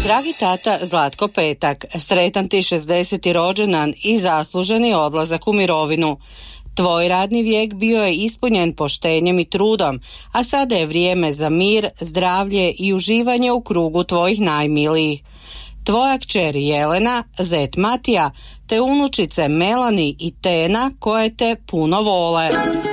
Dragi tata Zlatko Petak, sretan ti 60. rođendan i zasluženi odlazak u mirovinu. Tvoj radni vijek bio je ispunjen poštenjem i trudom, a sada je vrijeme za mir, zdravlje i uživanje u krugu tvojih najmilijih. Tvoja kćer Jelena, zet Matija, te unučice Melani i Tena koje te puno vole.